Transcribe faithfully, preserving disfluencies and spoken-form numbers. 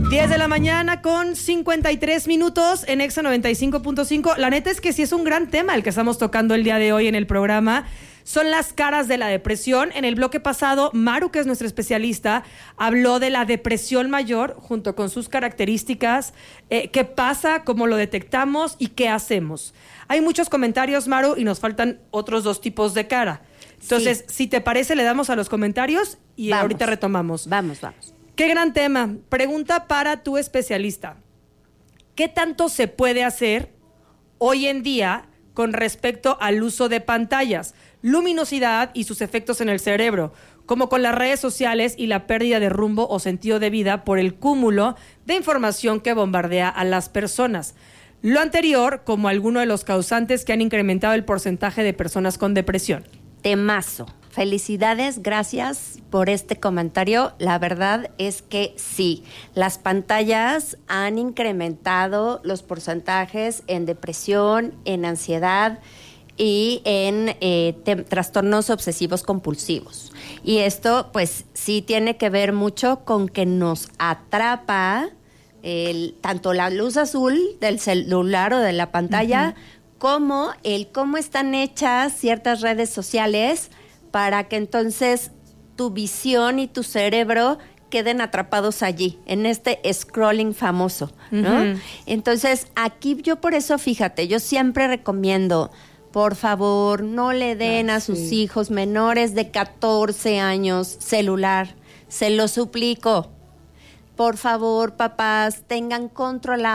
diez de la mañana con cincuenta y tres minutos en Exa noventa y cinco punto cinco. La neta es que sí es un gran tema el que estamos tocando el día de hoy en el programa. Son las caras de la depresión. En el bloque pasado, Maru, que es nuestra especialista, habló de la depresión mayor junto con sus características, eh, qué pasa, cómo lo detectamos y qué hacemos. Hay muchos comentarios, Maru, y nos faltan otros dos tipos de cara. Entonces, sí. si te parece, le damos a los comentarios y vamos. Ahorita retomamos. Vamos, vamos. Qué gran tema. Pregunta para tu especialista. ¿Qué tanto se puede hacer hoy en día con respecto al uso de pantallas, luminosidad y sus efectos en el cerebro, como con las redes sociales y la pérdida de rumbo o sentido de vida por el cúmulo de información que bombardea a las personas? Lo anterior como alguno de los causantes que han incrementado el porcentaje de personas con depresión. Temazo. Felicidades, gracias por este comentario. La verdad es que sí, las pantallas han incrementado los porcentajes en depresión, en ansiedad y en eh, te- trastornos obsesivos compulsivos. Y esto pues sí tiene que ver mucho con que nos atrapa el, tanto la luz azul del celular o de la pantalla, uh-huh. como el cómo están hechas ciertas redes sociales para que entonces tu visión y tu cerebro queden atrapados allí, en este scrolling famoso, ¿no? Uh-huh. Entonces, aquí yo por eso, fíjate, yo siempre recomiendo, por favor, no le den ah, a sus sí. hijos menores de catorce años celular. Se lo suplico. Por favor, papás, tengan controlado